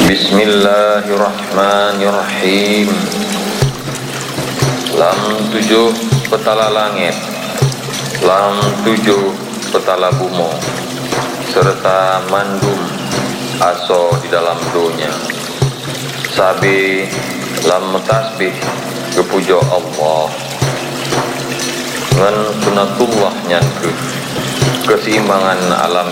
Bismillahirrahmanirrahim. Lam tujuh petala langit, lam tujuh petala bumi, serta mandum aso di dalam dunia. Sabi lam tasbih kepujo Allah ngan sunatullah nyangke keseimbangan alam